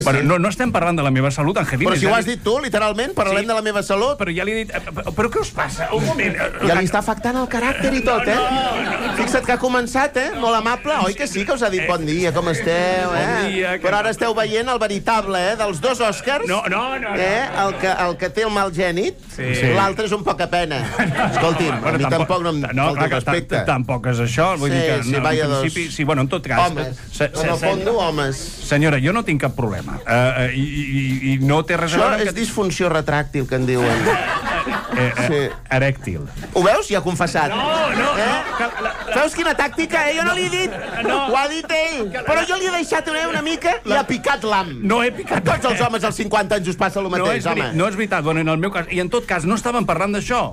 Però no estem parlant de la meva salut, Angelina. Però si ho has dit tu, literalment, parlem de la meva salut. Però ja li he dit... Però què us passa? Un moment. Ja li està afectant el caràcter i tot, Fixa't que ha començat, Molt amable. Oi que sí que us ha dit bon dia, com esteu, Bon dia. Però ara esteu veient el veritable, dels dos Oscars. No. El que té el mal gènit, l'altre és un poca pena. Escolti'm, a mi tampoc no em falta respecte. Tampoc és això. Vull dir que, sí, vaya dos. Sí, bueno, en tot cas... Homes. En el fondo, homes. Senyora, jo no tinc cap problema. I no té res a veure... Això és disfunció retràctil, que en diuen. Erèctil. Ho veus? Ja ha confessat. No. Veus quina tàctica, Jo no li he dit. Ho ha dit ell. Però jo li he deixat una mica i ha picat l'am. No he picat. Tots els homes als 50 anys us passa el mateix, home. No és veritat, bueno, en el meu cas. I en tot cas, no estàvem parlant d'això.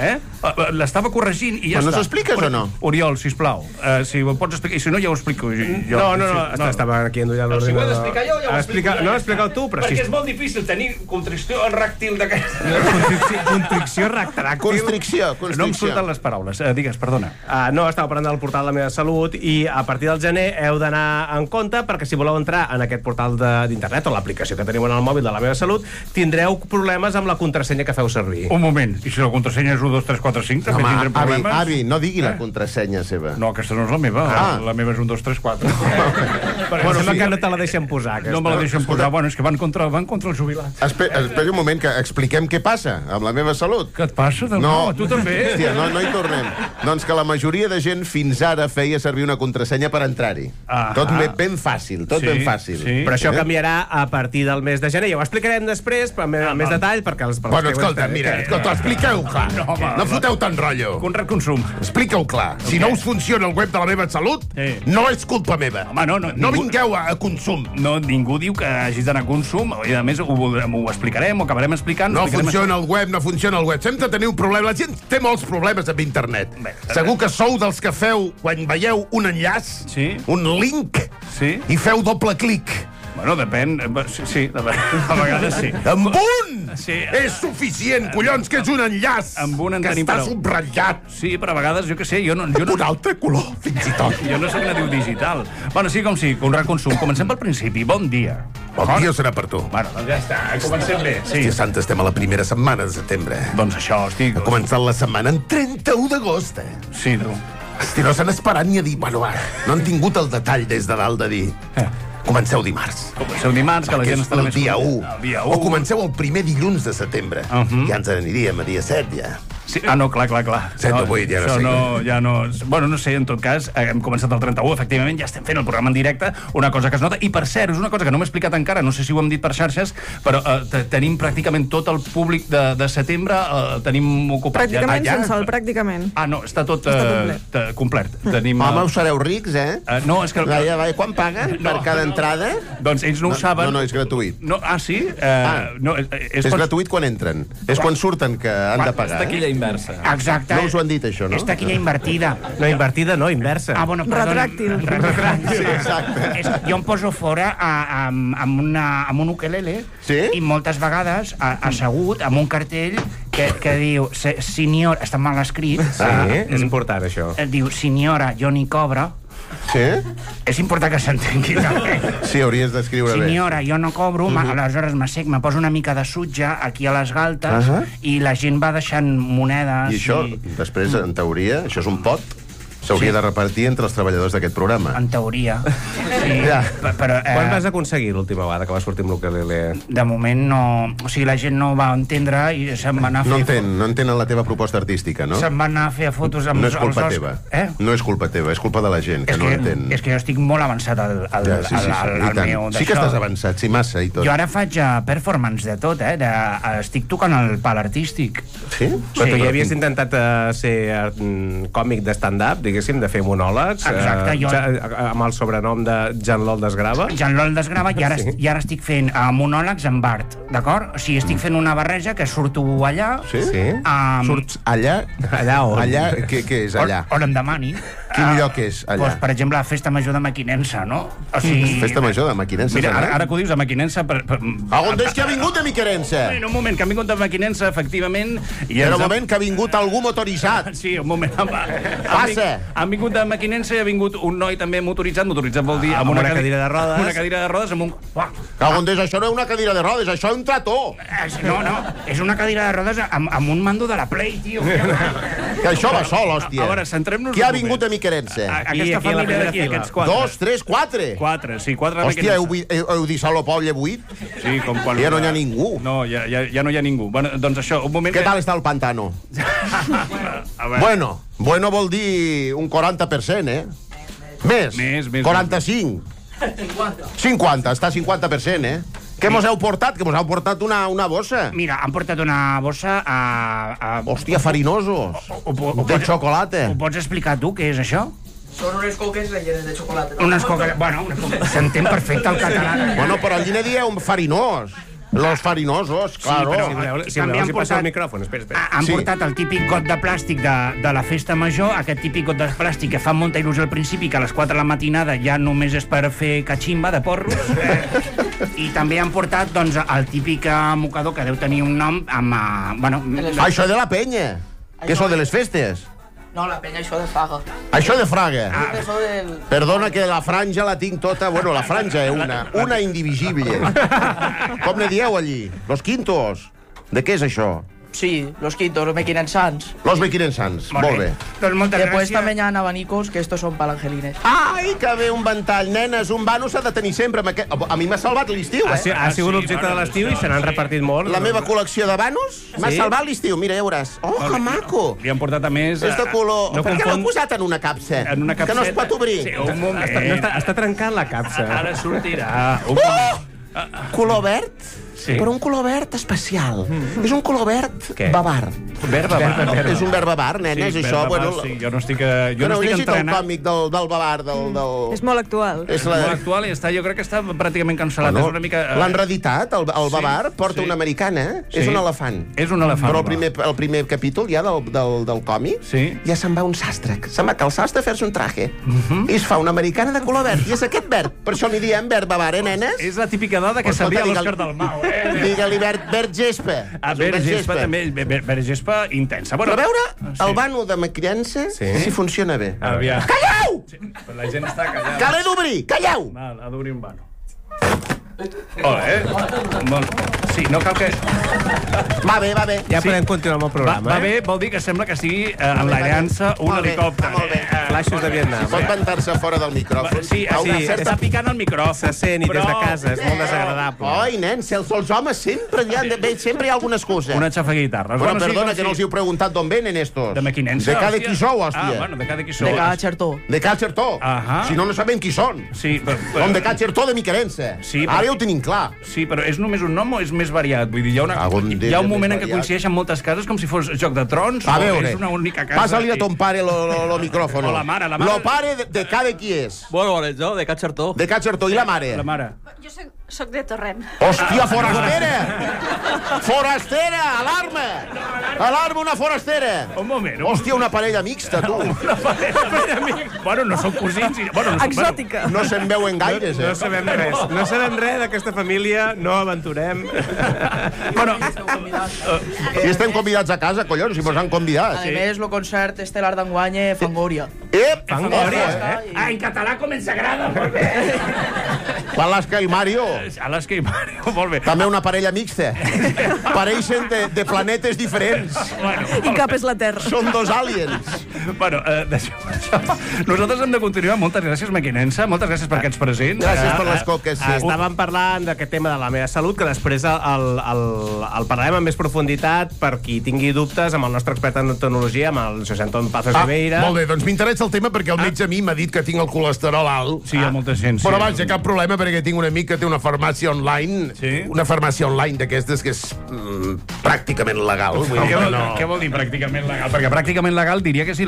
L'estava corregint i ja està. Però no s'expliques o no? Oriol, sisplau, si ho pots explicar. I si no, ja ho explico jo. No. Estava aquí endollant l'ordinador. Si ho he d'explicar jo, ja ho explico. No, explica-ho tu, però perquè és molt difícil tenir constricció ràctil d'aquesta... Constricció ràctil. Constricció. No em surten les paraules. Digues, perdona. No, estava parlant del portal La Meva Salut i a partir del gener heu d'anar en compte perquè si voleu entrar en aquest portal d'internet o l'aplicació que teniu en el mòbil de La Meva Salut tindreu problemes amb la contrasenya que feu servir. Un moment. I si la contrasenya és 1, 2, 3, 4, 5, també tindrem problemes? Avi, no digui la contrasenya seva. No, aquesta no és la meva. La meva és 1, 2, 3, 4. Bueno, sembla que no te la deixen posar, aquesta. No me la deixen posar. Bueno, és que van contra els jubilats. Espera un moment, que expliquem què passa amb La Meva Salut. Què et passa? No, tu també. Hòstia, no hi tornem. Doncs que la majoria de gent fins ara feia servir una contrasenya per entrar-hi. Tot ben fàcil, ben fàcil. Però això canviarà a partir del mes de gener. Ja ho explicarem després, però amb més detall, perquè els... Bueno, escolta, mira, expliqueu-ho clar. No foteu tant rotllo. Conrad Consum. Explica-ho clar. Si no us funciona el web de La Meva Salut, no és culpa meva. No vingueu a Consum. No, ningú diu que hagis d'anar a Consum. I a més ho explicarem, ho acabarem explicant. No funciona el web, no funciona el web. Sempre teniu problemes. La gent té molts problemes amb internet. Segur que sou dels que feu, quan veieu un enllaç, un link, i feu doble clic. Bueno, depèn. Sí, a vegades sí. Amb un! És suficient, collons, que és un enllaç que està subratllat. Sí, però a vegades, jo què sé, jo no... Amb un altre color, fins i tot. Jo no soc nadiu digital. Bueno, sí com sí, Conrad Consum. Comencem pel principi. Bon dia. Bon dia serà per tu. Bueno, doncs ja està, comencem bé. Hòstia santa, estem a la primera setmana de setembre. Doncs això, estic... Ha començat la setmana en 31 d'agost, Sí, tu. Hosti, no s'han esperat ni a dir... Bueno, no han tingut el detall des de dalt de dir... Comenceu dimarts. Comenceu dimarts, que la gent estarà més... El dia 1. O comenceu el primer dilluns de setembre. Ja ens aniríem a dia 7, ja. Sí, no, clar. 7 o 8, ja no sé. Ja no... Bueno, no sé, en tot cas, hem començat el 31, efectivament, ja estem fent el programa en directe, una cosa que es nota, i per cert, és una cosa que no m'he explicat encara, no sé si ho hem dit per xarxes, però tenim pràcticament tot el públic de setembre, tenim ocupat. Pràcticament sense el pràcticament. No, està tot complet. Home, us sereu rics, No, és que... Quan paguen per cada entrada? Doncs ells no ho saben. No, és gratuït. Sí? És gratuït quan entren. És quan surten que han de pagar. És taquilla inversa. Exacte. No us ho han dit, això, no? És taquilla invertida. No, invertida no, inversa. Bueno, perdona. Retràctil. Sí, exacte. Jo em poso fora amb un ukelele i moltes vegades assegut amb un cartell que diu, senyora, està mal escrit. És important, això. Diu, senyora, jo ni cobro. Sí? És important que s'entengui també. Sí, hauries d'escriure bé. Senyora, jo no cobro, aleshores m'assec, me poso una mica de sutge aquí a les galtes i la gent va deixant monedes. I això, després, en teoria, això és un pot? S'hauria de repartir entre els treballadors d'aquest programa. En teoria. Sí, però, quan vas aconseguir l'última vegada que vas sortir amb l'ukelele? De moment no... O sigui, la gent no va entendre i se'n va anar a fer... No entenen la teva proposta artística, no? Se'n va anar a fer fotos amb... No és culpa teva. No és culpa teva, és culpa de la gent, que no entén. És que jo estic molt avançat al meu d'això. Sí que estàs avançat, sí, massa i tot. Jo ara faig performance de tot, estic tocant el pal artístic. Sí? Però tu ja havies intentat ser còmic de stand-up, diguéssim, de fer monòlegs. Exacte, jo... Amb el sobrenom de Jean-Lol Desgrava. Jean-Lol Desgrava, i ara estic fent monòlegs amb art, d'acord? O sigui, estic fent una barreja que surto allà... Sí? Surts allà? Allà on? Allà, què és allà? On em demani. Quin lloc és, allà? Doncs, per exemple, la Festa Major de Mequinensa, no? O sigui... Festa Major de Mequinensa. Mira, ara que ho dius, de Mequinensa... A on és que ha vingut de Mequinensa? Un moment, que ha vingut de Mequinensa, efectivament... Però un moment, que ha vingut algú motoritzat. Sí, un moment. Passa. Han vingut de Mequinensa i ha vingut un noi també motoritzat. Motoritzat vol dir amb una cadira de rodes. Amb una cadira de rodes, amb un... On és? Això no és una cadira de rodes, això és un trató. No, és una cadira de rodes amb un mando de la Play, tio. Que això va sol, hòstia. A veure, centrem-nos... Qui ha vingut de Mequinensa? Aquesta família d'aquí, aquests 4. 2, 3, 4. 4, sí, 4 de Hòstia, Mequinensa. heu dit Salo Poble 8? Sí, com quan... Ja no hi ha ningú. No, ja no hi ha ningú. Bueno, doncs això, un moment... Què tal està el pantano? A veure... Bueno vol dir un 40%, eh? Més. 45. 50, està 50%, eh? Què mos heu portat? Que mos heu portat una bossa. Mira, han portat una bossa Hòstia, farinosos. De xocolata. Ho pots explicar tu, què és això? Són unes coques rellenes de xocolata. Unes coques... Bueno, s'entén perfecte el català. Bueno, però allí ne dieu farinós. Los farinosos, claro. Si voleu, passa el micròfon. Espera. Han portat el típic got de plàstic de la festa major, aquest típic got de plàstic que fa molta il·lusió al principi, que a les 4 de la matinada ja només és per fer cachimba de porros. I també han portat, doncs, el típic mocador que deu tenir un nom amb... Això de la penya, que són de les festes. No, la penya, això de Fraga. Això de Fraga. Això del... Perdona que la franja la tinc tota... Bueno, la franja és una indivisible. Com ne dieu allí? Los quintos. De què és això? Sí, los quintos, los mequinensans. Los mequinensans, molt bé. Doncs moltes Después gràcies. también hi ha abanicos, que estos son palangelines. Ai, que bé un ventall. Nenes, un vano s'ha de tenir sempre. A mi m'ha salvat l'estiu, eh? Ha sigut l'objecte de l'estiu i se n'han repartit molt. La meva col·lecció de vanos m'ha salvat l'estiu. Mira, ja veuràs. Oh, que maco. Li han portat a més... És de color... No Per què l'heu confon- posat en una capsa? En una Que no es capseta. pot obrir. Sí, un moment. Està trencant la capsa. Ara sortirà. Un moment. Color verd? Sí. Però un color verd especial. És un color verd Què? bavar. Verd bavar. És un verd bavar, nenes, Sí, això. verd bavar, Bueno, sí, jo no estic jo no heu llegit el entrenat. còmic del bavar, del... És molt actual. És Molt actual i jo crec que està pràcticament cancel·lat. És una mica... L'han reeditat, el bavar, porta sí. una americana, Sí. és un elefant. És un elefant. Però el primer capítol ja del còmic, Sí. ja se'n va un sastre. Se'n va al sastre a fer-se un traje. I es fa una americana de color verd. I és aquest verd. Per això li diem verd bavar, nenes? És la típica dada que Pues sabia escolta, l'Òscar Dalmau, Digue-li verd gespa. Verd gespa també, verd gespa intensa. Però a veure el vano de Mequinensa si funciona bé. Aviam. Calleu! Sí, però la gent està callada. Que l'he d'obrir! Calleu! Val, ha d'obrir un vano. Sí, no cal que... Va bé, va bé. Ja podem continuar amb el programa, Va bé, vol dir que sembla que sigui en l'aliança un Molt bé, helicòpter. molt bé. Flaixos de Vietnam. Pot ventar-se fora del micròfon. Sí, està picant el micròfon. Se sent i des de casa, és molt desagradable. Oi, nen, si els homes sempre hi ha alguna excusa. Una xafaguitarra. Però perdona, que no els heu preguntat d'on venen estos. De Mequinensa. De cada hòstia. qui sou, hòstia. Ah, bueno, de cada qui sou. De cada xertó. De Catxertó. Ahà. Si no, no sabem qui són. Sí, Som de Catxertó de Miquerense. Sí, Ara ja ho tenim clar. Sí, però és només un nom o és més variat? Vull dir, hi ha un moment en què coincideixen moltes cases com si fos Joc de Trons A o veure, és una única casa. passa-li a ton pare lo micròfon. O la mare. Lo pare de cada qui és. Bueno, jo, de Catxertó. De Catxertó i la mare. La mare. Jo soc de Torrent. Hòstia, forastera! Forastera! Alarma! Alarma, una forastera! Un moment. Hòstia, una parella mixta, tu. Bueno, no són cosins. Bueno, Exòtica. No se'n veuen gaires, No eh? sabem res. No sabem res d'aquesta família, no aventurem. Bueno, Si estem convidats a casa, collons, si mos han convidat. A més, el concert estel·lar d'enguany és Fangoria. Fangoria, En català com ens agrada, molt bé. L'Alaska i Mario. Alaska i Mario, molt bé. També una parella mixta. Pareixen de planetes diferents. I cap és la Terra. Són dos aliens. Bueno, deixem això. Nosaltres hem de continuar. Moltes gràcies, Mequinensa. Moltes gràcies per aquests presents. Gràcies per les coques. Sí. Estàvem parlant d'aquest tema de la meva salut, que després el parlarem amb més profunditat per qui tingui dubtes amb el nostre expert en odontologia, amb el José Antón Pazos Ribeira. Molt bé, doncs m'interessa el tema perquè el metge a mi m'ha dit que tinc el colesterol alt. Sí, hi ha molta gent. Sí. Però vaja, cap problema perquè tinc un amic que té una farmàcia online. Sí? Una farmàcia online d'aquestes que és pràcticament legal. Vull dir que no. Què vol dir pràcticament legal? Perquè pràcticament legal diria que és il·legal.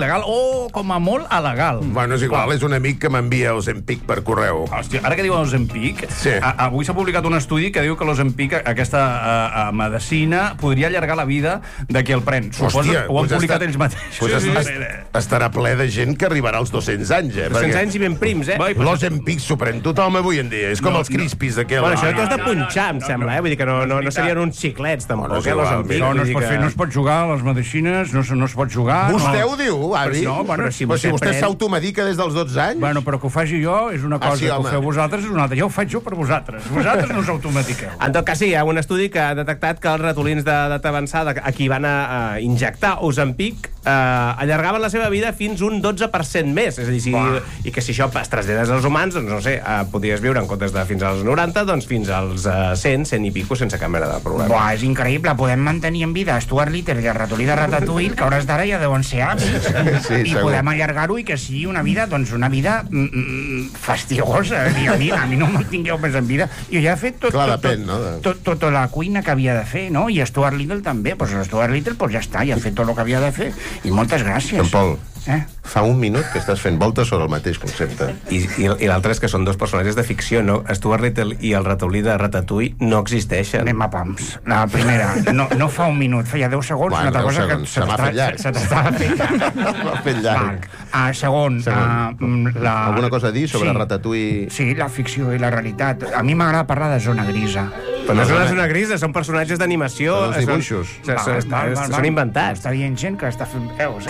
il·legal o, com a molt, alegal. Bueno, és igual, és un amic que m'envia Ozempic per correu. Hòstia, ara que diuen Ozempic, avui s'ha publicat un estudi que diu que l'Ozempic, aquesta medicina, podria allargar la vida de qui el pren. Hòstia, ho han publicat ells mateixos. Estarà ple de gent que arribarà als 200 anys, 200 anys i ben prims, L'Ozempic s'ho pren tothom avui en dia. És com els crispis d'aquell... Bueno, això t'ho has de punxar, em sembla, Vull dir que no serien uns xiclets, tampoc, l'Ozempic. No es pot jugar a les medicines, no es pot jugar... Vostè ho diu, avi? Però si vostè s'automedica des dels 12 anys... Bueno, però que ho faci jo és una cosa, que ho feu vosaltres és una altra. Jo ho faig jo per vosaltres. Vosaltres no us automediqueu. En tot cas, sí, hi ha un estudi que ha detectat que els ratolins d'edat avançada a qui van a injectar Ozempic allargaven la seva vida fins un 12% més. És a dir, i que si això es trasllades als humans, doncs no sé, podries viure en comptes de fins als 90, doncs fins als 100 i pico, sense cap mena de problema. Buah, és increïble. Podem mantenir en vida Stuart Little i el ratolí de Ratatouille, que a hores d'ara ja deuen ser avis. I podem allargar-ho i que sigui una vida, doncs una vida fastiosa. I a mi no em mantingueu més en vida. Jo ja he fet tota la cuina que havia de fer, no? I Stuart Little també. Pues Stuart Little, pues ja està, ja ha fet tot el que havia de fer. I moltes gràcies. En Pol, fa un minut que estàs fent voltes sobre el mateix concepte. I l'altre és que són dos personatges de ficció, no? Stuart Little i el ratolí de Ratatouille no existeixen. Anem a pams. La primera, no fa un minut, feia 10 segons, una altra cosa que se m'ha fet llarg. Se t'estava fent llarg. Segon, alguna cosa a dir sobre Ratatouille? Sí, la ficció i la realitat. A mi m'agrada parlar de zona grisa. Però no és una zona grisa, són personatges d'animació. Els dibuixos. Són inventats. Està dient gent que està fent veus.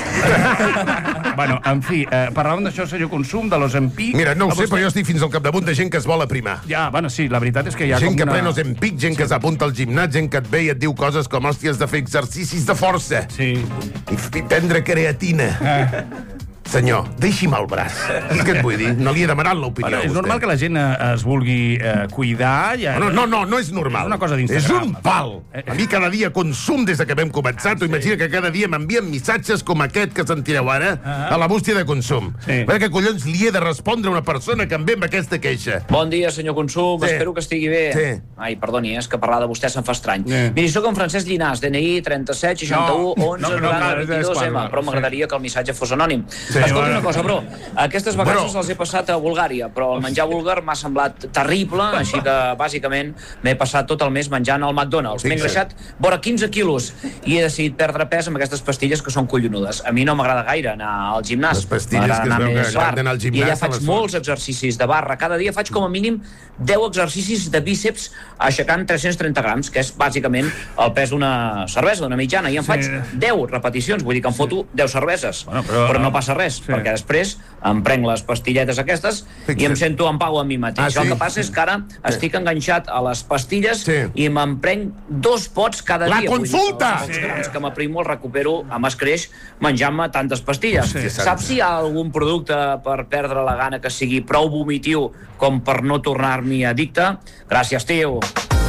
Bueno, en fi, parlàvem d'això, senyor Consum, de l'Ozempic... Mira, no ho sé, però jo estic fins al capdamunt de gent que es vol aprimar. Ja, bueno, sí, la veritat és que hi ha gent que pren Ozempic, gent que s'apunta al gimnàs, gent que et ve i et diu coses com hòsties de fer exercicis de força. Sí. I prendre creatina. Senyor, deixi'm el braç. És que et vull dir, no li he demanat l'opinió. És normal que la gent es vulgui cuidar... No és normal. És una cosa d'Instagram. És un pal. A mi cada dia Consum, des que vam començar, t'ho imagina que cada dia m'envien missatges com aquest que sentireu ara a la bústia de Consum. Perquè collons li he de respondre a una persona que em ve amb aquesta queixa. Bon dia, senyor Consum. Espero que estigui bé. Ai, perdoni, és que parlar de vostè se'm fa estrany. Miri, soc en Francesc Llinàs, DNI 37 61 11 90 22M, però m'agradaria que el missatge fos anònim. Escolta una cosa, bro, aquestes vacances les he passat a Bulgària, però el menjar búlgar m'ha semblat terrible, així que, bàsicament, m'he passat tot el mes menjant al McDonald's. M'he engreixat vora 15 quilos i he decidit perdre pes amb aquestes pastilles que són collonudes. A mi no m'agrada gaire anar al gimnàs. Les pastilles que es veu que han d'anar al gimnàs... I allà faig molts exercicis de barra. Cada dia faig com a mínim 10 exercicis de bíceps aixecant 330 grams, que és, bàsicament, el pes d'una cervesa, d'una mitjana. I em faig 10 repeticions, vull dir que em foto 10 cerveses. Però no passa res, perquè després em prenc les pastilletes aquestes i em sento en pau amb mi mateix. El que passa és que ara estic enganxat a les pastilles i me'n prenc 2 pots cada dia. La consulta! Els grams que m'aprimo els recupero amb escreix menjant-me tantes pastilles. Saps si hi ha algun producte per perdre la gana que sigui prou vomitiu com per no tornar-m'hi addicte? Gràcies, tio.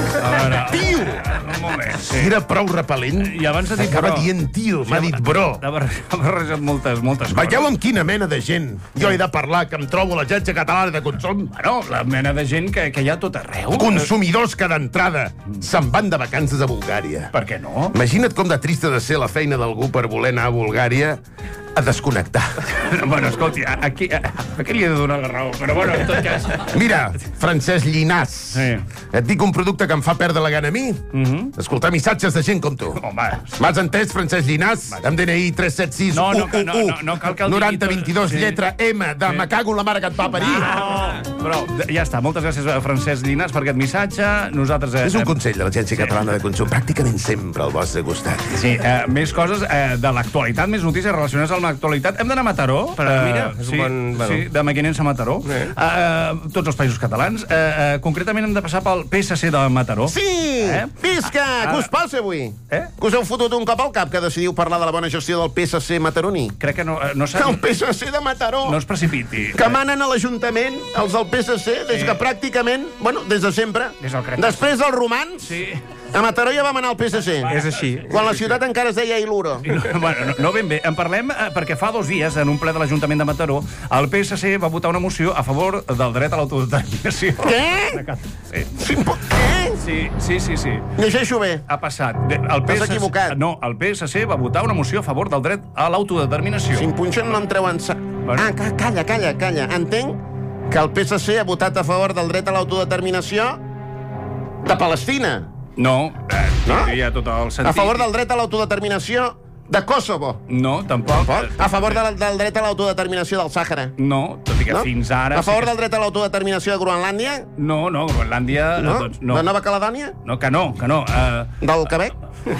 Tio! Un moment. Si era prou repel·lent, acaba dient tio, m'ha dit bro. Ha barrejat moltes coses. Veieu amb quina mena de gent jo he de parlar que em trobo a l'Agència Catalana de Consum? Bueno, la mena de gent que hi ha tot arreu. Consumidors que d'entrada se'n van de vacances a Bulgària. Per què no? Imagina't com de trista de ser la feina d'algú per voler anar a Bulgària a desconnectar. Bueno, escolti, a qui li he de donar la raó? Però bueno, en tot cas... Mira, Francesc Llinàs, et dic un producte que em fa perdre la gana a mi? Escoltar missatges de gent com tu. M'has entès, Francesc Llinàs? Amb DNI 376 90 22 lletra M de me cago en la mare que et va parir. Però ja està, moltes gràcies a Francesc Llinàs per aquest missatge. Nosaltres... És un consell de l'Agència Catalana de Consum, pràcticament sempre al vostre costat. Sí, més coses de l'actualitat, més notícies relacionades amb l'actualitat. Hem d'anar a Mataró. Mira, és un bon... Sí, de Mequinensa a Mataró. Tots els països catalans. Concretament hem de passar pel PSC de Mataró. Sí! Visca! Que us passa avui? Que us heu fotut un cop al cap que decidiu parlar de la bona gestió del PSC mataroní? Crec que no El PSC de Mataró! No es precipiti. Que manen a l'Ajuntament, els del PSC, des que pràcticament, bueno, des de sempre. Després dels romans, a Mataró ja vam anar al PSC. És així. Quan la ciutat encara es deia Iluro. Bueno, no ben bé. En parlem perquè fa 2 dies, en un ple de l'Ajuntament de Mataró, el PSC va votar una moció a favor del dret a l'autodeterminació. Què? Sí. Què? Sí. Llegeixo bé. Ha passat. T'has equivocat. No, el PSC va votar una moció a favor del dret a l'autodeterminació. Si em punxen no em treuen... Calla. Entenc que el PSC ha votat a favor del dret a l'autodeterminació de Palestina. No, hi ha tot el sentit. A favor del dret a l'autodeterminació de Kosovo. No, tampoc. A favor del dret a l'autodeterminació del Sàhara. No, tot i que fins ara... A favor del dret a l'autodeterminació de Groenlàndia? No, Groenlàndia... No? De Nova Caledònia? No, que no. Del Quebec?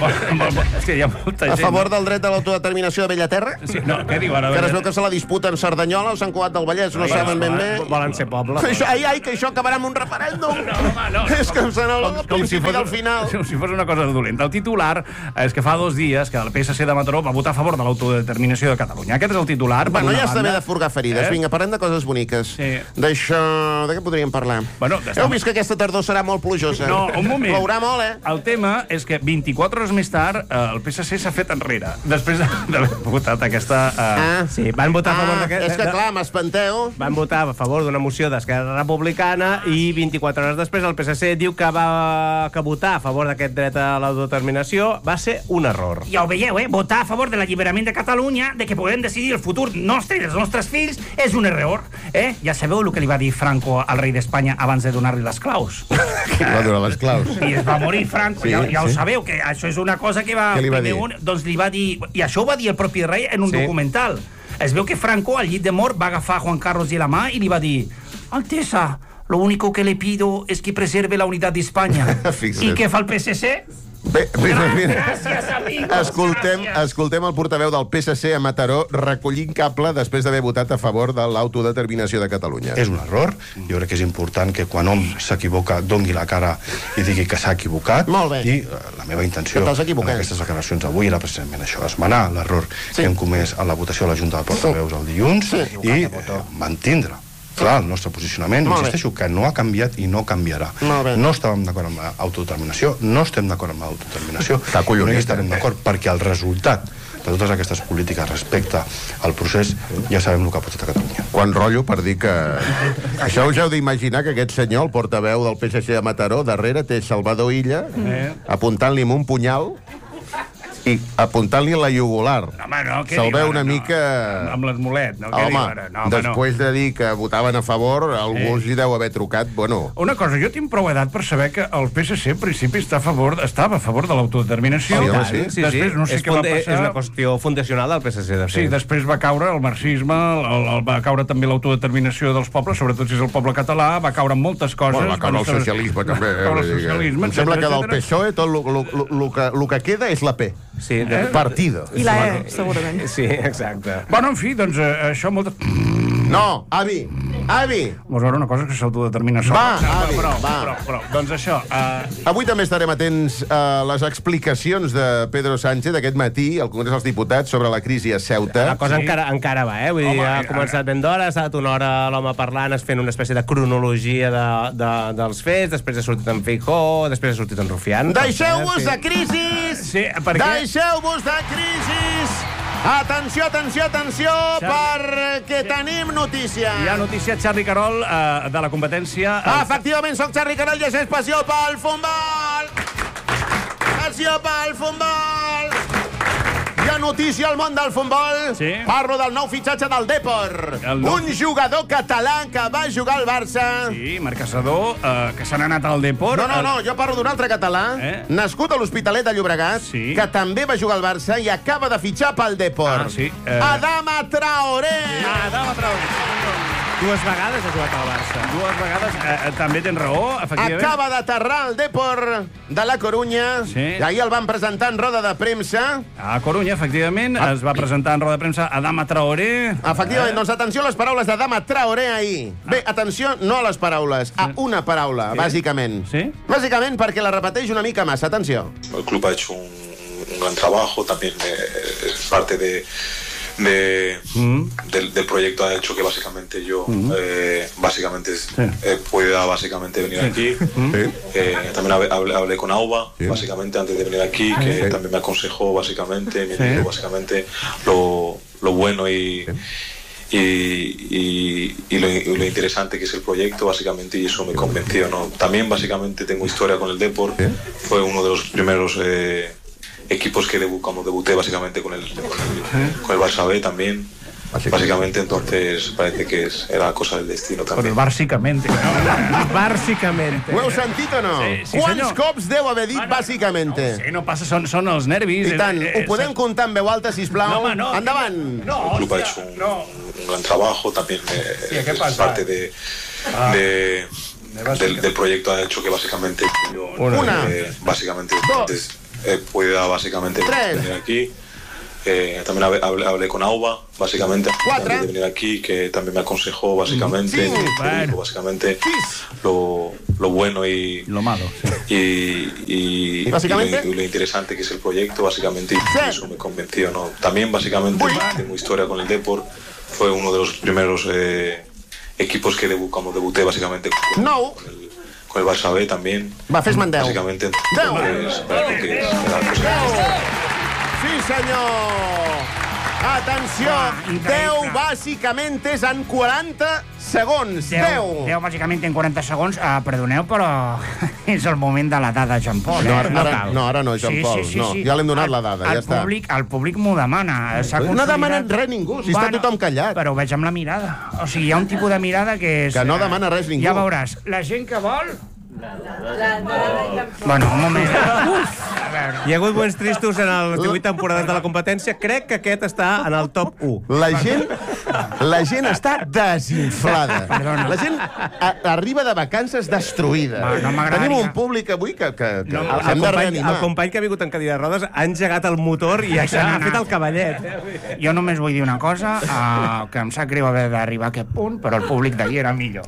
És que hi ha molta gent... A favor del dret a l'autodeterminació de Bellaterra? Sí, no, què diu ara? Que ara es veu que se la disputen Cerdanyola o Sant Cugat del Vallès, no saben ben bé. Volen ser poble. Que això acabarà amb un referèndum. No. És que em sembla el principi del final. Com si fos una cosa dolenta. El titular és que fa 2 dies que el PSC de Mataró va votar a favor de l'autodeterminació de Catalunya. Aquest és el titular. Bueno, ja està bé de furgar ferides. Vinga, parlem de coses boniques. D'això... De què podríem parlar? Heu vist que aquesta tardor serà molt plujosa? No, un moment. Plourà molt, El tema és que 24 hores més tard el PSC s'ha fet enrere, després d'haver votat aquesta... Sí, van votar a favor d'aquest... És que clar, m'espanteu. Van votar a favor d'una moció d'Esquerra Republicana i 24 hores després el PSC diu que votar a favor d'aquest dret a l'autodeterminació va ser un error. Ja ho veieu, votar a favor de l'alliberament de Catalunya, de que puguem decidir el futur nostre i dels nostres fills, és un error. Ja sabeu el que li va dir Franco al rei d'Espanya abans de donar-li les claus? Qui va donar les claus? I es va morir Franco, ja ho sabeu, que això és una cosa que va... Què li va dir? Doncs li va dir... I això ho va dir el propi rei en un documental. Es veu que Franco, al llit de mort, va agafar a Juan Carlos de la mà i li va dir: Altesa, lo único que le pido es que preserve la unidad de España. I què fa el PSC? Bé, gràcies, amigos. Escoltem el portaveu del PSC a Mataró recollint cable després d'haver votat a favor de l'autodeterminació de Catalunya. És un error. Jo crec que és important que quan hom s'equivoca dongui la cara i digui que s'ha equivocat. Molt bé. I la meva intenció en aquestes declaracions avui era precisament això, esmenar l'error que hem comès a la votació a la Junta de Portaveus el dilluns i mantindre clar, el nostre posicionament, insisteixo, que no ha canviat i no canviarà. No estàvem d'acord amb l'autodeterminació, no estem d'acord amb l'autodeterminació, no hi estarem d'acord perquè el resultat de totes aquestes polítiques respecte al procés ja sabem el que ha portat a Catalunya. Quan rotllo per dir que... Això us heu d'imaginar que aquest senyor, el portaveu del PSC de Mataró, darrere té Salvador Illa apuntant-li amb un punyal i apuntant-li a la jugular. Se'l veu una mica... Amb l'esmolet, no? Home, després de dir que votaven a favor, algú els hi deu haver trucat, bueno... Una cosa, jo tinc prou edat per saber que el PSC, en principi, estava a favor de l'autodeterminació. Després, no sé què va passar... És una qüestió fundacional del PSC, de fet. Sí, després va caure el marxisme, va caure també l'autodeterminació dels pobles, sobretot si és el poble català, va caure moltes coses... Va caure el socialisme, també. Em sembla que del PSOE tot el que queda és la P. Sí, partido. I la E, segurament. Sí, exacte. Bueno, en fi, doncs això... No, avi! Vols veure una cosa que s'autodetermina sola? Avi, però, doncs això... Avui també estarem atents a les explicacions de Pedro Sánchez d'aquest matí al Congrés dels Diputats sobre la crisi a Ceuta. La cosa encara va, Vull dir, ha començat ben d'hora, ha estat una hora l'home parlant, fent una espècie de cronologia dels fets, després ha sortit en Feijóo, després ha sortit en Rufián. Deixeu-vos de crisis! Deixeu-vos de crisis! Atenció, perquè tenim notícia. Hi ha notícia, Charlie Carol, de la competència... Efectivament, soc Charlie Carol i això és Passió pel Futbol! Passió pel Futbol! Hi ha notícia al món del futbol. Parlo del nou fitxatge del Depor. Un jugador català que va jugar al Barça. Sí, Marc Caçador, que se n'ha anat al Depor. No, jo parlo d'un altre català, nascut a l'Hospitalet de Llobregat, que també va jugar al Barça i acaba de fitxar pel Depor. Adama Traoré. Dues vegades ha jugat al Barça. Dues vegades, també tens raó, efectivament. Acaba d'aterrar al Depor de la Corunya. Ahir el van presentar en roda de premsa. A Corunya, efectivament, es va presentar en roda de premsa Adama Traoré. Efectivament, doncs atenció a les paraules d'Adama Traoré ahir. Bé, atenció, no a les paraules, a una paraula, bàsicament. Bàsicament perquè la repeteix una mica massa. Atenció. El club ha hecho un gran trabajo, también es parte del proyecto ha hecho que básicamente yo pueda venir aquí. También hablé con Auba básicamente antes de venir aquí, que también me aconsejó básicamente, me dijo básicamente lo bueno y y lo interesante que es el proyecto, básicamente, y eso me convenció, ¿no? También, básicamente, tengo historia con el Depor. Fue uno de los primeros equipos que cuando debuté, básicamente, con el Barça B también. Básicamente, entonces, parece que era cosa del destino també. Bàsicament, no? Bàsicament. Ho heu sentit o no? Sí, Quants cops deu haver dit bàsicament? No passa, són els nervis. I tant, ho podem comptar en veu alta, sisplau? Endavant! El club ha hecho un gran trabajo, también parte del proyecto ha hecho que básicamente pueda básicamente venir aquí. También hablé con Auba, básicamente, antes de venir aquí, que también me aconsejó, básicamente, básicamente lo bueno y lo malo, y lo interesante que es el proyecto, básicamente, y eso me convenció, ¿no? También, básicamente, tengo historia con el Depor. Fue uno de los primeros equipos que cuando debuté, básicamente, con el Barça B también. Va, fes-me'n 10. Básicamente, entonces, parece que era cosa. Sí, senyor! Atenció! 10 bàsicament és en 40 segons. 10 bàsicament en 40 segons. Perdoneu, però és el moment de la dada, Jean Paul. No, ara no, Jean Paul. Ja l'hem donat la dada, ja està. El públic m'ho demana. No ha demanat res ningú, si està tothom callat. Però ho veig amb la mirada. O sigui, hi ha un tipus de mirada que és... Que no demana res ningú. Ja veuràs, la gent que vol... Bueno, un moment. Hi ha hagut bons tristos en les 18 temporades de la competència. Crec que aquest està en el top 1. La gent està desinflada. La gent arriba de vacances destruïda. Tenim un públic avui que hem de reanimar. El company que ha vingut en cadira de rodes ha engegat el motor i ha fet el cavallet. Jo només vull dir una cosa, que em sap greu haver d'arribar a aquest punt, però el públic d'ahir era millor.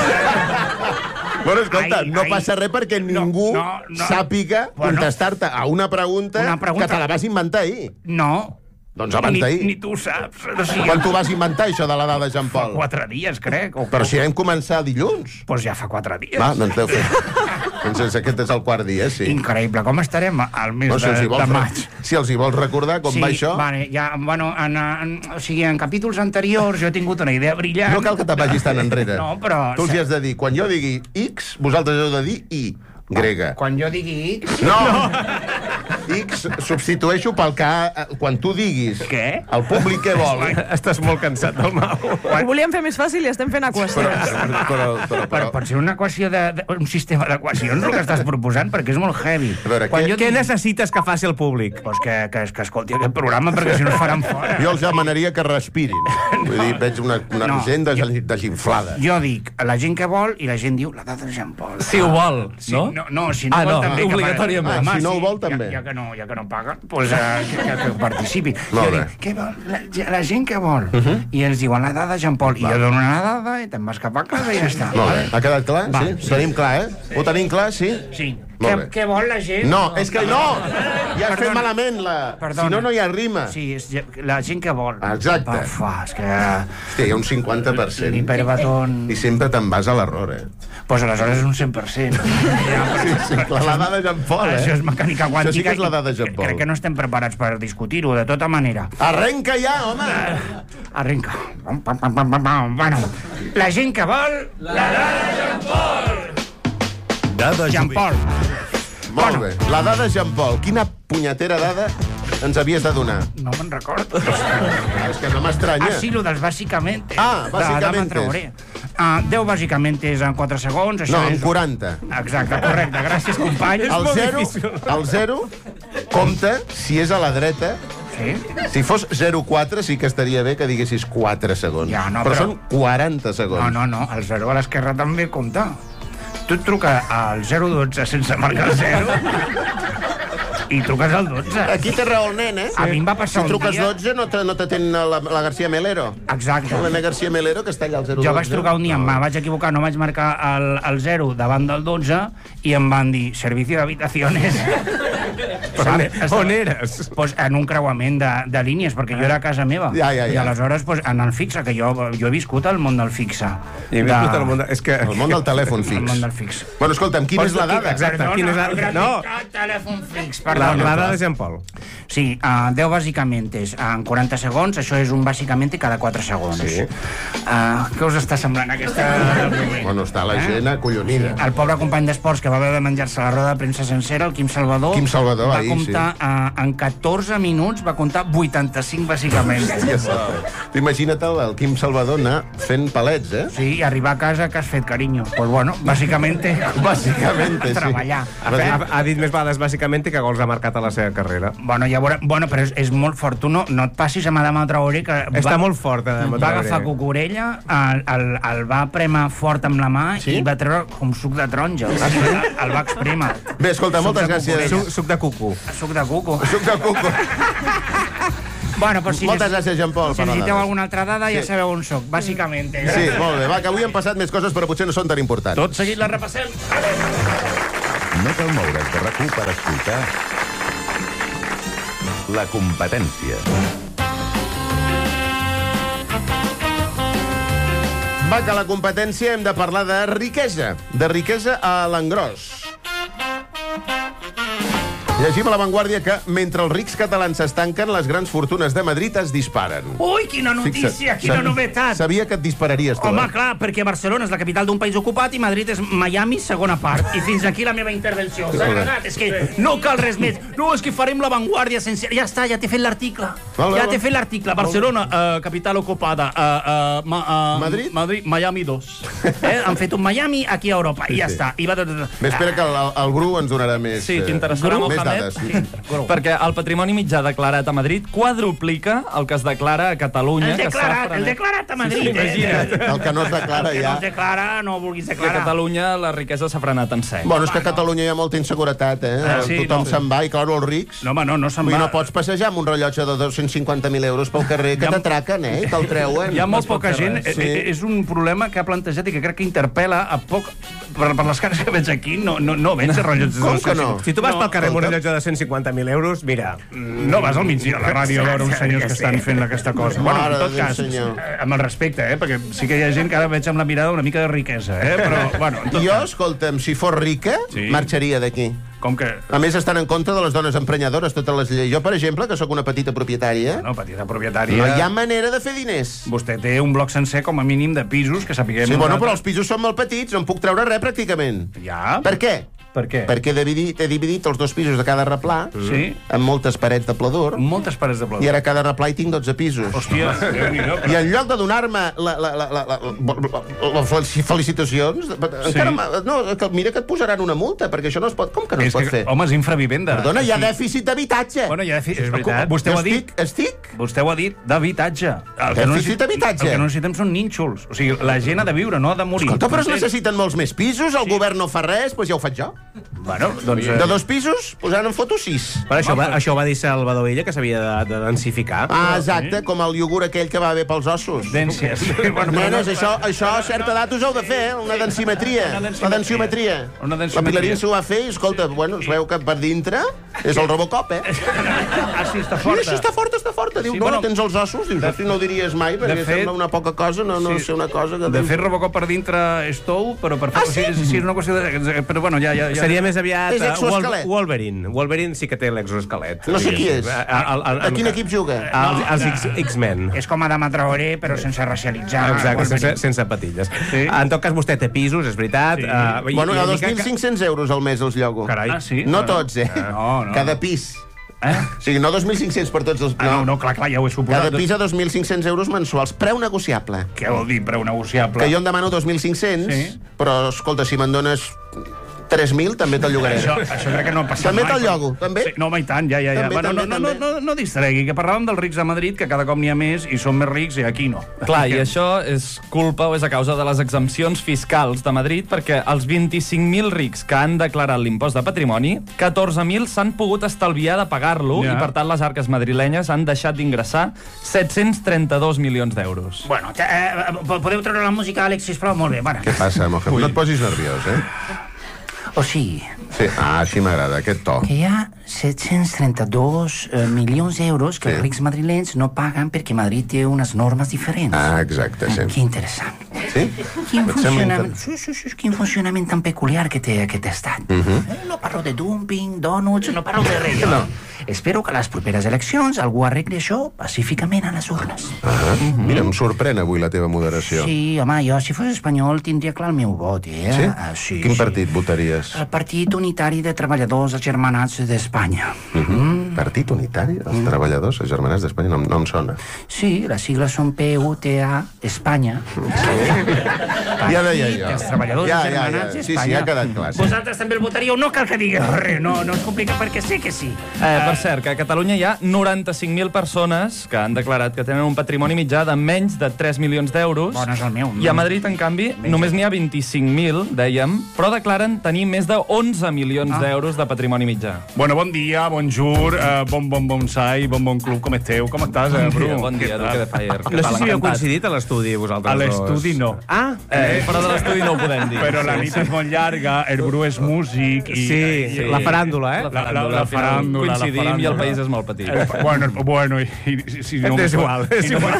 Bueno, escolta, no passa res perquè ningú sàpiga contestar-te a una pregunta que te la vas inventar ahir. No. Doncs abans d'ahir. Ni tu ho saps. Quan t'ho vas inventar, això de la dada, Jean Paul? Fa 4 dies, crec. Però si vam començar dilluns. Doncs ja fa 4 dies. Va, doncs deu fer. Doncs aquest és el quart dia, sí. Increïble. Com estarem al mes de maig? Si els hi vols recordar com va això... Sí, bueno, o sigui, en capítols anteriors jo he tingut una idea brillant. No cal que te'n vagis tan enrere. No, però... Tu els hi has de dir, quan jo digui X, vosaltres heu de dir I. Grega. Quan jo digui X... No! X substitueixo pel que... Quan tu diguis... Què? El públic què vol? Estàs molt cansat del Mau. Ho volíem fer més fàcil i estem fent equacions. Però pot ser una equació un sistema d'equacions el que estàs proposant, perquè és molt heavy. Què necessites que faci el públic? Doncs que escolti aquest programa, perquè si no es faran fora. Jo els demanaria que respirin. Vull dir, veig una gent desinflada. Jo dic la gent que vol i la gent diu la dada de Jean Paul. Si ho vol, no? No, si no vol també... Obligatòriament. Si no ho vol també. Ja que no paguen, doncs que participi. Molt bé. Què vol? La gent que vol. I ens diuen la dada de Jean Paul. I jo dono una dada i te'n vas cap a casa i ja està. Molt bé. Ha quedat clar? Sí? Ho tenim clar, eh? Ho tenim clar, sí? Sí. Què vol la gent? No, és que no! Ja has fet malament la... Si no, no hi ha rima. Sí, és la gent que vol. Exacte. És que... Hòstia, hi ha un 50%. L'hiperbaton... I sempre te'n vas a l'error, eh? Doncs aleshores és un 100%. Sí, la dada de Jean Paul, eh? Això és mecànica quàntica. Això sí que és la dada de Jean Paul. Crec que no estem preparats per discutir-ho, de tota manera. Arrenca ja, home! Arrenca. Bueno, la gent que vol... La dada de Jean Paul! Dada Jean Paul. Molt bé. La dada Jean Paul. Quina punyetera dada ens havies de donar? No me'n recordo. És que no m'estranya. Sí, lo dels bàsicament. Bàsicament. 10 bàsicament és en 4 segons. No, en 40. Exacte, correcte. Gràcies, company. El 0 compta si és a la dreta. Sí? Si fos 0,4 sí que estaria bé que diguessis 4 segons. Ja, no, però són 40 segons. No, el 0 a l'esquerra també compta. Tu et truca al 012 sense marcar el 0 i truques al 12. Aquí té raó el nen, eh? A mi em va passar un dia... Si truques 12 no t'atén la García Melero. Exacte. La García Melero que està allà al 012. Jo vaig trucar un dia, em vaig equivocar, no vaig marcar el 0 davant del 12 i em van dir, servicio d'habitaciones. On eres? Pues en un creuament de línies, perquè jo era a casa meva. Ja. I aleshores en el fixe, que jo he viscut al món del fixe. I he viscut al món el món del telèfon fix. El món del fixe. Bueno, escolta'm, quina és la dada? Exacte, quina és la dada? No, telèfon fix, la dada de Jean Paul. Sí, 10 bàsicamentes en 40 segons, això és un bàsicamente cada 4 segons. Sí. Què us està semblant aquesta... Bueno, està la gent acollonida. El pobre company d'esports que va haver de menjar-se la roda de premsa sencera, el Quim Salvador, va comptar en 14 minuts, va comptar 85 bàsicament. Imagina't el Quim Salvador anar fent palets, eh? Sí, i arribar a casa que has fet, carinyo. Pues bueno, bàsicamente... Bàsicamente, sí. Treballar. Ha dit més vegades bàsicament que gols ha marcat a la seva carrera. Bueno, ja veurem... Bueno, però és molt fort. Tu no et passis a Madame Traoré, que... Està molt fort, Madame Traoré. Va agafar cucurella, el va prémer fort amb la mà i va treure com suc de taronja. El va exprémer. Bé, escolta, moltes gràcies. Suc de cuco. Suc de cuco. Suc de cuco. Bueno, pues moltes gràcies, Jean-Paul. Si necessiteu alguna altra dada, ja sabeu on soc, bàsicament. Sí, molt bé. Va, que avui han passat més coses, però potser no són tan importants. Tot seguit la repassem. No cal moure's de RAC1 per escoltar La Competència. Va, que a la competència hem de parlar de riquesa a l'engròs. Llegim a La Vanguardia que, mentre els rics catalans s'estanquen, les grans fortunes de Madrid es disparen. Ui, quina notícia, quina novetat! Sabia que et dispararies, tu. Home, clar, perquè Barcelona és la capital d'un país ocupat i Madrid és Miami, segona part. I fins aquí la meva intervenció. S'ha agradat? És que no cal res més. No, és que farem La Vanguardia sense... Ja està, ja t'he fet l'article. Ja t'he fet l'article. Barcelona, capital ocupada. Madrid? Madrid, Miami 2. Han fet un Miami aquí a Europa i ja està. Bé, espera que el Gru ens donarà més... Sí, t'interessarà, Mohamed? Perquè el patrimoni mitjà declarat a Madrid quadruplica el que es declara a Catalunya. El declarat a Madrid. El que no es declara ja. El que no es declara, no vulguis I a declarar. Catalunya la riquesa s'ha frenat en sec. Bueno, és que a Catalunya hi ha molta inseguretat, Tothom se'n va i, clar, els rics... No, home, no se'n va. No pots passejar amb un rellotge de 250.000 euros pel carrer que t'atraquen, I te'l treuen. Hi ha molt poca gent. És un problema que ha plantejat i que crec que interpel·la a poc... Per les cares que veig aquí, no veig rellotges de 250.000. Com que no? Si tu vas pel carrer amb un rellotge de 150.000 euros, mira... No vas al migdia a la ràdio a veure uns senyors que estan fent aquesta cosa. Bueno, en tot cas, amb el respecte, perquè sí que hi ha gent que ara veig amb la mirada una mica de riquesa, però, bueno... Jo, escolta'm, si fos rica, marxaria d'aquí. Com que... A més, estan en contra de les dones emprenyadores, totes les lleis. Jo, per exemple, que sóc una petita propietària... No, petita propietària... No hi ha manera de fer diners. Vostè té un bloc sencer, com a mínim, de pisos, que sapiguem... Sí, bueno, però els pisos són molt petits, no en puc treure res, pràcticament. Ja. Per què? Per què? Perquè he dividit els 2 pisos de cada replà amb moltes parets de pladur. Moltes parets de pladur. I ara cada replà hi tinc 12 pisos. Hòstia, Déu-n'hi-do. I en lloc de donar-me les felicitacions... Mira que et posaran una multa, perquè això no es pot... Com que no es pot fer? Home, és infravivenda. Perdona, hi ha dèficit d'habitatge. Bueno, hi ha dèficit. És veritat. Vostè ho ha dit. Estic? Vostè ho ha dit, d'habitatge. Dèficit d'habitatge. El que no necessitem són nínxols. O sigui, la gent ha de viure, no ha de morir. Escolta, però es necessiten molts més pisos, el govern no fa res, doncs ja ho faig jo. Bueno, doncs... De 2 pisos, posant en foto 6. Per això va dir Salvador Illa, que s'havia de densificar. Ah, exacte, com el iogurt aquell que va bé pels ossos. Dències. Nenes, això a certa edat us heu de fer, una densimetria. La densiometria. La Pilarín s'ho va fer i, escolta, bueno, es veu que per dintre és el Robocop, Així està forta. Sí, està forta. Diu, no, tens els ossos. Dius, hosti, no ho diries mai, perquè sembla una poca cosa, no sé una cosa que... De fet, Robocop per dintre és tou, però per fer... Sí, és una qüestió de... Però, bueno, ja... Seria més aviat Wolverine. Wolverine sí que té l'exoesquelet. No sé qui és. A quin equip juga? Els X-Men. És com Adama Traoré, però sense racialitzar. Exacte, sense patilles. En tot cas, vostè té pisos, és veritat. Bueno, a 2.500 euros al mes els llogo. Carai. No tots, No. Cada pis. O sigui, no 2.500 per tots els... No, clar, ja ho he suposat. Cada pis a 2.500 euros mensuals. Preu negociable. Què vol dir, preu negociable? Que jo en demano 2.500, però, escolta, si me'n dones 3.000, també te'l llogaré. Això crec que no ha passat també mai. També te'l llogo, també? Sí, no, home, i tant, ja. No distregui, que parlàvem dels rics a Madrid, que cada cop n'hi ha més i són més rics, i aquí no. Clar, i això és culpa o és a causa de les exempcions fiscals de Madrid, perquè els 25.000 rics que han declarat l'impost de patrimoni, 14.000 s'han pogut estalviar de pagar-lo, i per tant les arques madrilenyes han deixat d'ingressar 732 milions d'euros. Bueno, podeu treure la música, Àlex, sisplau? Molt bé, Què passa, Mohamed? No et posis nerviós, O sigui... Sí, així m'agrada, aquest to. Que hi ha 732 milions d'euros que els rics madrilenys no paguen perquè Madrid té unes normes diferents. Ah, exacte, sí. Que interessant. Sí? Quin funcionament tan peculiar que té aquest estat. No parlo de dumping, donuts, no parlo de res. Espero que a les properes eleccions algú arregli això pacíficament a les urnes. Mira, em sorprèn avui la teva moderació. Sí, home, jo si fos espanyol tindria clar el meu vot, Sí? Sí, Quin partit votaries? El Partit Unitari de Treballadors Agermanats d'Espanya. Partit Unitari? Els Treballadors Agermanats d'Espanya no em sona. Sí, les sigles són PUTA, Espanya. Ja deia jo. Els Treballadors Agermanats d'Espanya. Sí, ja ha quedat clar. Vosaltres també el votaríeu? No cal que digueu res, no es complica perquè sé que sí. Per cert, que a Catalunya hi ha 95.000 persones que han declarat que tenen un patrimoni mitjà de menys de 3 milions d'euros. Bon, és el meu. I a Madrid, en canvi, només n'hi ha 25.000, dèiem, però declaren tenir més de 11 milions d'euros de patrimoni mitjà. Bueno, bon dia, bonjour, bonsai, bon club, com esteu? Com estàs, Bru? Bon dia, Duque de Fire. No sé si havíeu coincidit a l'estudi, vosaltres A dos. l'estudi no. Però de l'estudi no ho podem dir. Però la nit és molt llarga, el Bru és músic i... Sí, la faràndula, La faràndula. Coincidim i el país és molt petit. Bueno, si no... És igual, és igual.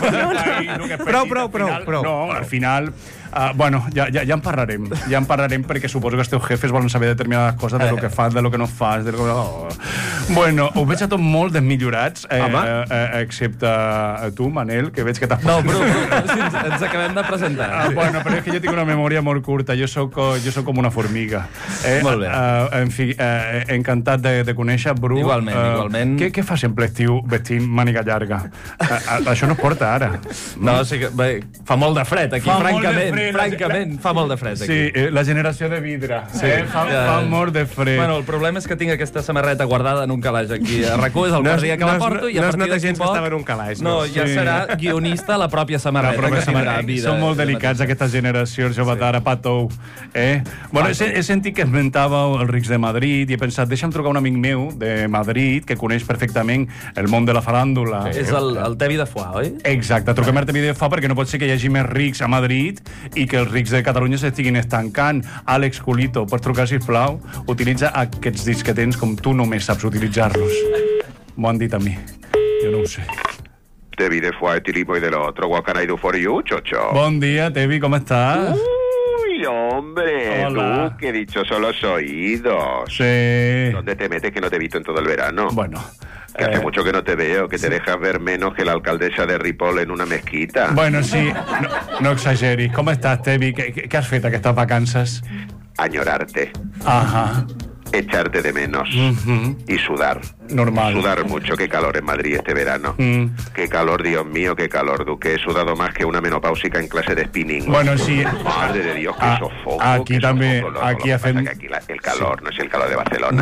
Prou. No, al final... Bueno, ja en parlarem perquè suposo que els teus jefes volen saber determinades coses de lo que fas, de lo que no fas, de lo que... Bueno, ho veig a tot molt desmillorats, excepte tu, Manel, que veig que t'has... No, però ens acabem de presentar. Bueno, però és que jo tinc una memòria molt curta, jo soc com una formiga. Molt bé. En fi, encantat de conèixer, Bru. Igualment. Què fas en ple estiu vestint màniga llarga? Això no es porta ara. No, sí que fa molt de fred aquí, francament, fa molt de fred aquí. Sí, la generació de vidre. Fa molt de fred. Bueno, el problema és que tinc aquesta samarreta guardada en un calaix aquí a RAC1, és el quart dia que la porto i a partir d'aquí gens que estava en un calaix. No, ja serà guionista a la pròpia samarreta. Són molt delicats aquestes generacions, jo vaig ara patou. Bueno, he sentit que esmentàveu els rics de Madrid i he pensat, deixa'm trucar un amic meu de Madrid que coneix perfectament el món de la faràndula. És el Tevi de Foix, oi? Exacte, truquem el Tevi de Foix perquè no pot ser que hi hagi més rics a Madrid i que els rics de Catalunya s'estiguin estancant. Àlex Culito, pots trucar, sisplau? Utilitza aquests dits que tens com tu només saps utilitzar-los. M'ho han dit a mi. Jo no ho sé. Tevi de Foix, Tilipo y de lo otro. What can I do for you, chocho? Bon dia, Tevi, com estàs? Uy, hombre, hola. Tú, qué dichosos los oídos. Sí. ¿Dónde te metes que no te he visto en todo el verano? Bueno... Que hace mucho que no te veo, que te dejas ver menos que la alcaldesa de Ripoll en una mezquita. Bueno, sí, no exageris. Com estàs, Tevi? Què has fet aquestes vacances? Añorarte. Ajá. Echarte de menos. Y sudar. Normal. Sudar mucho. Qué calor en Madrid este verano. Qué calor, Dios mío, qué calor, Duque. He sudado más que una menopáusica en clase de spinning. Bueno, sí. Madre de Dios, qué sofoco. Aquí también. Aquí hacen... Aquí el calor no es el calor de Barcelona.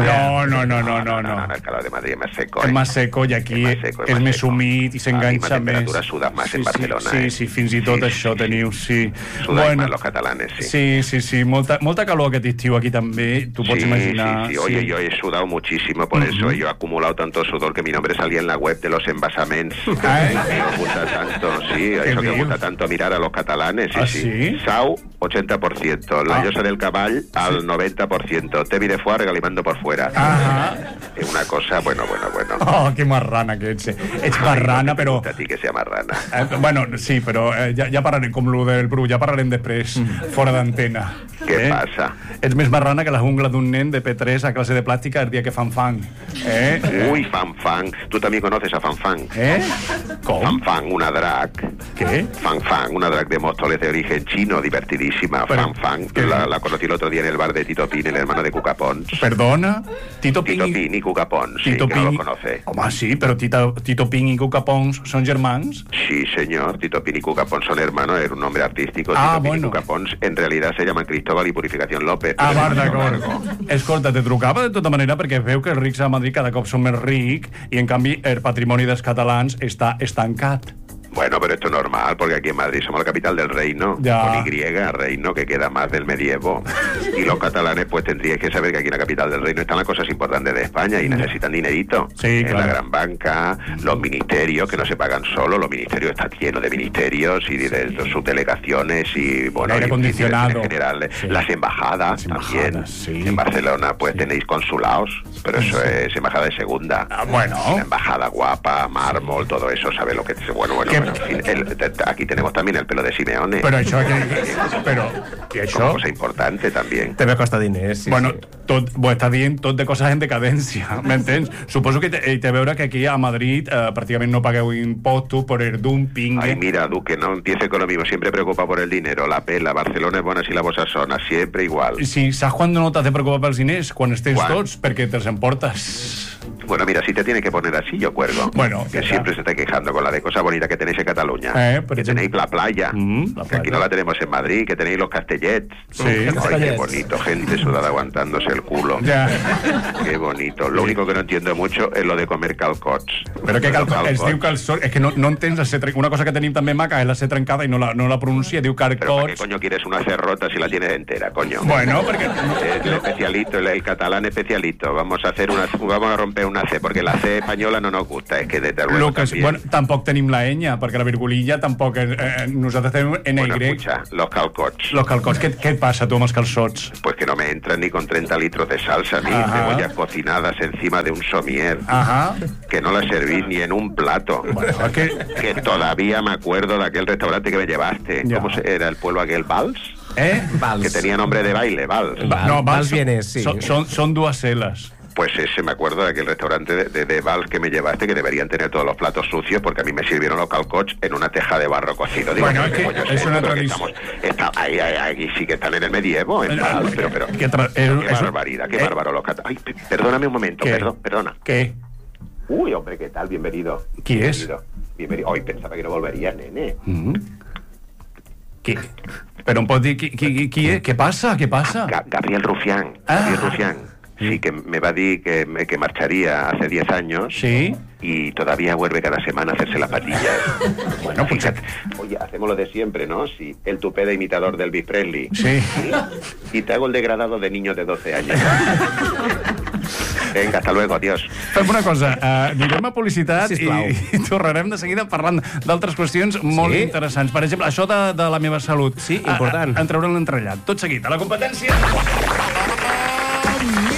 No. El calor de Madrid es más seco. És més seco i aquí és més humit i s'enganxa més. La temperatura suda más en Barcelona. Sí, fins i tot això teniu, sí. Sudan más los catalanes, sí. Sí. Molta calor aquest estiu aquí també, tu pots imaginar. Sí. Oye, yo he sudado muchísimo por eso. Yo he acumulado tanto sudor que mi nombre salía en la web de los envasaments. Me gusta tanto, sí. Eso que gusta tanto mirar a los catalanes. Sí. Sau, 80%. La llosa del caball, al 90%. Tevi de Foix regalimando por fuera. Es una cosa, bueno. Oh, que marrana que ets. Ets marrana, però... A ti que sea marrana. Bueno, sí, però ja parlarem com lo del Bru, ja parlarem després, fora d'antena. Què passa? Ets més marrana que la jungla d'un nen de P3 a clase de plàstica el dia que fan fang. Uy, Fanfang. Tú también conoces a Fanfang. ¿Cómo? Fanfang, una drag. ¿Qué? Fanfang, una drag de Móstoles de origen chino, divertidísima. Fanfang, la conocí el otro día en el bar de Tito Pin, el hermano de Cuca Pons. ¿Perdona? Tito Pin y Cuca Pons, sí, que no lo conoce. Home, sí, pero Tito Pin y Cuca Pons son germans. Sí, señor, Tito Pin y Cuca Pons son hermanos, era un nombre artístico. Tito Pin y Cuca Pons en realidad se llaman Cristóbal y Purificación López. D'acord. Escolta, te trucava de tota manera perquè veu que els rics a Madrid cada cop són més rics i en canvi el patrimoni dels catalans està estancat. Bueno, pero esto es normal, porque aquí en Madrid somos la capital del reino, con Y, reino que queda más del medievo. Y los catalanes pues tendríais que saber que aquí en la capital del reino están las cosas importantes de España y necesitan dinerito. Sí, claro. La gran banca, los ministerios que no se pagan solo, los ministerios están llenos de ministerios y de sus delegaciones y bueno, aire acondicionado. En general, las embajadas también. Sí. En Barcelona pues tenéis consulados, pero eso es embajada de segunda. Bueno. La embajada guapa, mármol, todo eso, ¿sabes lo que es? Bueno. Aquí tenemos también el pelo de Simeone. Però això... I això... Una cosa importante también. També costa diners, sí. Bueno, tot, està dient tot de coses en decadència, m'entens? Suposo que té a veure que aquí a Madrid pràcticament no pagueu impostos por el dumping. Ay, mira, Duque, no empiece con lo mismo. Siempre preocupa por el dinero. La pela, Barcelona es bona si la bossa sona. Siempre igual. Sí, saps quan no t'has de preocupar pels diners? Quan els tens tots, perquè te'ls emportes. Bueno, mira, si te tiene que poner así, yo cuelgo. Bueno, que siempre se está quejando con la de cosa bonita que tenéis en Cataluña. Que tenéis la playa, que aquí no la tenemos en Madrid, que tenéis los castellets. Sí. Ay, qué bonito, gente sudada aguantándose el culo. Ya. Qué bonito. Lo único que no entiendo mucho es lo de comer calcots. Però que es diu calçots, és que no entens la C trencada. Una cosa que tenim també maca és la C trencada i no la pronuncia, diu calcots. Pero ¿para qué coño quieres una C rota si la tienes entera, coño? Bueno, porque... El especialito, el catalán especialito. Vamos a romper una C, porque la C española no nos gusta, es que desde luego también. Bueno, tampoc tenim la enya, perquè la virgulilla tampoc... nosaltres tenim en bueno, escucha, los calcots. Los calcots, què et passa tu amb els calçots? Pues que no me entran ni con 30 litros de salsa, ni cebollas cocinadas encima de un somier. Que no las servís ni en un plato. Bueno, que todavía me acuerdo de aquel restaurante que me llevaste. Ya. ¿Cómo era el pueblo aquel? ¿Vals? Vals. Que tenía nombre de baile, Vals. No, Vals vienes, sí. Son dues celes. Pues ese me acuerdo de aquel restaurante de Vals que me llevaste, que deberían tener todos los platos sucios, porque a mí me sirvieron los calcots en una teja de barro cocido. Digo, bueno, es una tradición. Ahí sí que están en el medievo, en Vals, pero qué barbaridad, qué bárbaro los catalán. Ay, perdóname un momento, perdona. ¿Qué? Uy, hombre, ¿qué tal? Bienvenido. ¿Quién es? Bienvenido. Hoy pensaba que no volverías, nene. ¿Qué? Pero un poco ¿qué pasa? ¿Qué pasa? Gabriel Rufián. Gabriel Rufián. Sí, que me va a decir que marcharía hace 10 años. Sí. Y todavía vuelve cada semana a hacerse la patilla. Bueno, pues... Oye, hacemos lo de siempre, ¿no? Sí, el tupé de imitador de Elvis Presley. Sí. Y te hago el degradado de niño de 12 años. Vinga, hasta luego, adiós. Fem una cosa, anirem a publicitat i tornarem de seguida parlant d'altres qüestions molt interessants. Per exemple, això de la meva salut. Sí, important. En treure'n l'entrellat. Tot seguit, a la competència...